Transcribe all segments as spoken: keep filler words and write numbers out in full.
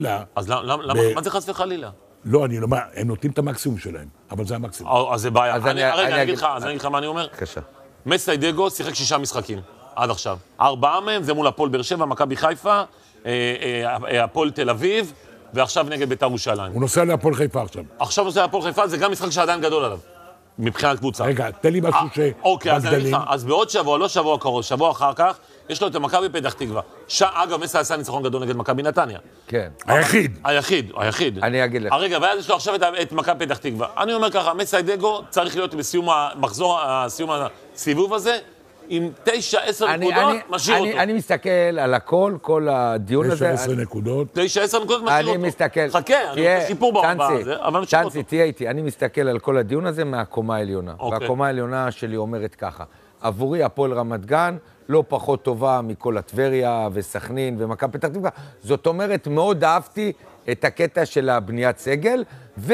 אז למה, מה זה חס וחלילה? לא, אני לא, הם נותנים את המקסימום שלהם, אבל זה המקסימום. אז זה בעיה. רגע, אני אגיד לך, אז אני אגיד לך מה אני אומר. בבקשה. מסיידגו שיחק שישה משחקים, עד עכשיו. ארבעה מהם זה מול הפועל באר שבע, מכבי חיפה, הפועל תל אביב, ועכשיו נגד בית"ר ירושלים. הוא נוסע להפועל חיפה עכשיו. עכשיו נוסע להפועל חיפה, זה גם משחק שעדיין גדול עליו, מבחינת קבוצה. רגע, תן לי משהו ש... אוקיי, אז אני אגיד לך, אז בעוד שבוע, לא שבוע קרוב, שבוע אחר כך, יש לו את מכבי פתח תקווה. אגב, מסי עשה ניצחון גדול נגד מכבי נתניה. כן. היחיד. היחיד, היחיד. אני אגיד לך. רגע, ואז יש לו עכשיו את מכבי פתח תקווה. אני אומר ככה, מסיידגו צריך להיות בסיום המחזור, סיום הסיבוב הזה, עם תשע, עשר נקודות, משאיר אותו. אני מסתכל על הכל, כל הדיון הזה. תשע, עשר נקודות. תשע, עשר נקודות, משאיר אותו. אני מסתכל. חכה, אני רוצה שיפור ברבה הזה, אבל משאיר אותו. צ'אנסי, תהיה איתי. אני מסתכל על כל הדיון הזה מהקומה העליונה. והקומה העליונה שלי אומרת ככה. עבורי הפועל רמת גן לא פחות טובה מכל הטבריה וסכנין ומכבי פתח תקווה. זאת אומרת, מאוד אהבתי את הקטע של הבניית סגל,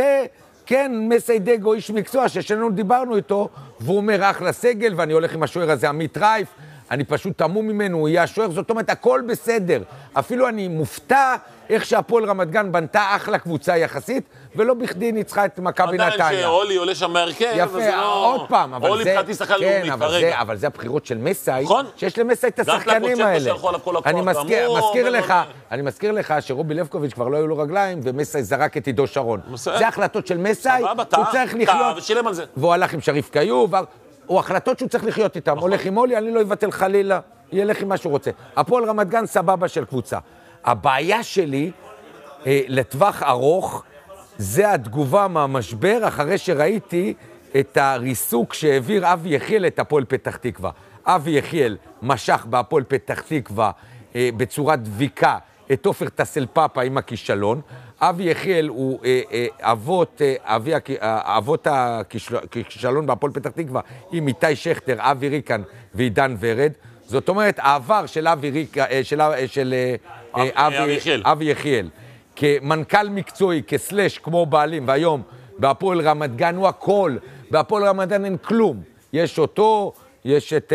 וכן, מסיידגו איש מקצוע ששלנו דיברנו איתו, והוא אומר אחלה סגל, ואני הולך עם השוער הזה, עמית רייף, אני פשוט תמום ממנו, הוא יהיה השוער, זאת אומרת, הכל בסדר. אפילו אני מופתע איך שהפועל רמת גן בנתה אחלה קבוצה יחסית, ולא בכדי ניצחה את מכבי נתניה. עדיין שאולי עולה שם מהרכב, יפה, עוד פעם, אבל זה... אולי מבחינתי שחקן לאומי כרגע. אבל זה הבחירות של מסי, נכון? שיש למסי את השחקנים האלה. אני מזכיר לך, אני מזכיר לך שרובי לבקוביץ' כבר לא היו לו רגליים, ומסי זרק את עידו שרון. זה החלטות של מסי, הוא צריך לחיות. ושילם על זה. והוא הלך עם שריף קיוב, הוא החלטות שהוא צריך לחיות איתם. הולך עם אולי, אני לא אבטל חלילה, ילך עם מה שהוא רוצה. הפועל רמת גן סבבה של קבוצה. הבעיה שלי, אה, לטווח ארוך, זה התגובה מהמשבר, אחרי שראיתי את הריסוק שהעביר אבי יחיאל את הפועל פתח תקווה. אבי יחיאל משך בהפועל פתח תקווה אה, בצורת דביקה את עופר טסל פאפה עם הכישלון. אבי יחיאל הוא אה, אה, אבות, אה, אבי, אה, אבות הכישלון בהפועל פתח תקווה עם איתי שכטר, אבי ריקן ועידן ורד. זאת אומרת, העבר של אבי ריק, של, של אבי, אבי, יחיאל. אבי יחיאל, כמנכ"ל מקצועי, כסלש, כמו בעלים, והיום בהפועל רמת גן הוא הכל, בהפועל רמת גן אין כלום. יש אותו, יש את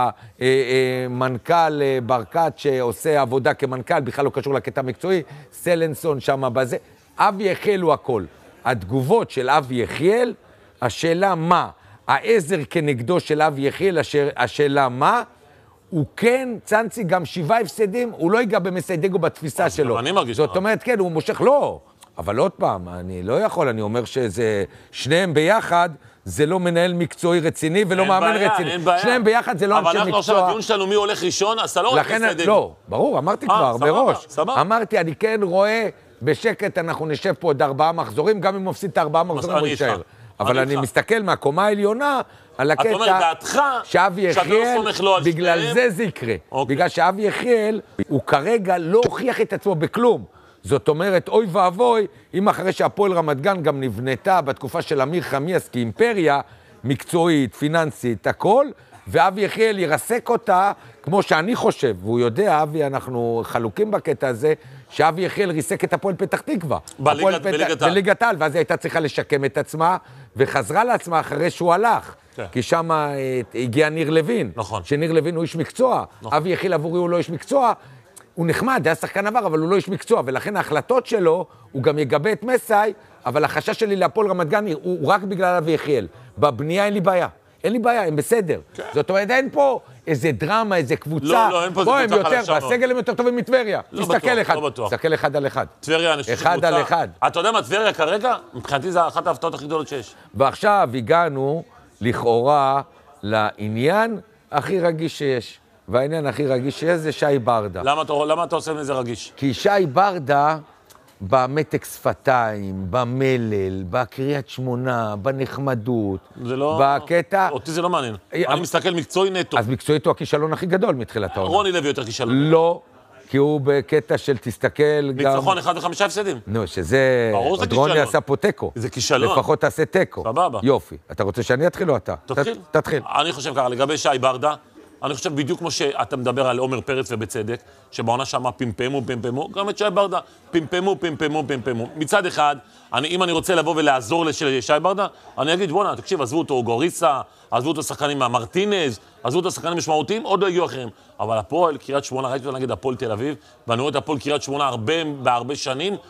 המנכ"ל ברקת שעושה עבודה כמנכ"ל, בכלל לא קשור לקטע המקצועי, סלנסון שם בזה. אבי יחיאל הוא הכל. התגובות של אבי יחיאל, השאלה מה? העזר כנגדו של אבי יחיאל, השאלה מה? הוא כן, צאנצי, גם שבעה הפסדים, הוא לא ייגע במסיידגו בתפיסה שלו. אני מרגיש. זאת אומרת, כן, הוא מושך, לא. אבל עוד פעם, אני לא יכול, אני אומר שזה, שניהם ביחד, זה לא מנהל מקצועי רציני ולא מאמן רציני. אין בעיה, שניהם ביחד זה לא אנשי מקצוע. אבל אנחנו עכשיו, הדיון שלנו מי הולך ראשון, אז אתה לא רק מסיידגו. לא, ברור, אמרתי כבר, מראש. אמרתי, אני כן רואה, בשקט אנחנו נשב פה עוד ארבעה מחזורים, גם אם מפסיד את הארבעה מחזורים הוא יישאר. אבל אני מסתכל מהקומה העליונה על הקטע שאבי יחיאל, בגלל זה זה יקרה. בגלל שאבי יחיאל הוא כרגע לא הוכיח את עצמו בכלום. זאת אומרת, אוי ואבוי, אם אחרי שהפועל רמת גן גם נבנתה בתקופה של אמיר חמיאס כאימפריה, מקצועית, פיננסית, הכל, ואבי יחיאל ירסק אותה, כמו שאני חושב, והוא יודע, אבי, אנחנו חלוקים בקטע הזה, שאבי יחיאל ריסק את הפועל פתח תקווה. בליגת העל. בליגת העל, ואז היא הייתה צריכה לשקם את עצמה, וחזרה לעצמה אחרי שהוא הלך. כן. כי שם הגיע ניר לוין. נכון. שניר לוין הוא איש מקצוע. נכון. אבי יחיאל עבורי הוא לא איש מקצוע. הוא נחמד, היה שחקן עבר, אבל הוא לא איש מקצוע, ולכן ההחלטות שלו, הוא גם יגבה את מסי, אבל החשש שלי להפועל רמת גן הוא רק בגלל אבי יחיאל. בבנייה אין לי בעיה. אין לי בעיה, הם בסדר. כן. זאת אומרת, אין פה איזה דרמה, איזה קבוצה. לא, לא, אין פה בוא, איזה קבוצה חלשה. בסגל הם יותר טובים מטבריה. לא תסתכל בטוח, אחד. לא בטוח. תסתכל אחד על אחד. טבריה, אני חושב שקבוצה. אחד על אחד. אתה יודע מה, טבריה כרגע, מבחינתי זה אחת ההפתעות הכי גדולות שיש. ועכשיו הגענו, לכאורה, לעניין הכי רגיש שיש. והעניין הכי רגיש שיש זה שי ברדה. למה אתה, למה אתה עושה מזה רגיש? כי שי ברדה, במתק שפתיים, במלל, בקריית שמונה, בנחמדות, זה לא... בקטע... אותי זה לא מעניין. אני מסתכל מקצועי נטו. אז מקצועית הוא הכישלון הכי גדול מתחילת העונה. רוני לוי יותר כישלון. לא, כי הוא בקטע של תסתכל גם... ניצחון אחד וחמישה הפסדים. נו, שזה... ברור זה עוד רוני כישלון. עשה פה טקו. זה כישלון. לפחות תעשה טקו. סבבה. יופי. אתה רוצה שאני אתחיל או אתה? תתחיל. תתחיל. אני חושב ככה, לגבי שי ברדה, אני חושב בדיוק כמו שאתה מדבר על עומר פרץ ובצדק, שבעונה שמה פמפמו, פמפמו, גם את שי ברדה, פמפמו, פמפמו, פמפמו. מצד אחד, אני, אם אני רוצה לבוא ולעזור לשי ברדה, אני אגיד, בוא'נה, תקשיב, עזבו אותו גוריסה, עזבו אותו שחקנים מהמרטינז, עזבו אותו שחקנים משמעותיים, עוד לא הגיעו אחרים. אבל הפועל, קריית שמונה, ראיתי אותו נגד הפועל תל אביב, ואני רואה את הפועל קריית שמונה הרבה, בהרבה שנים,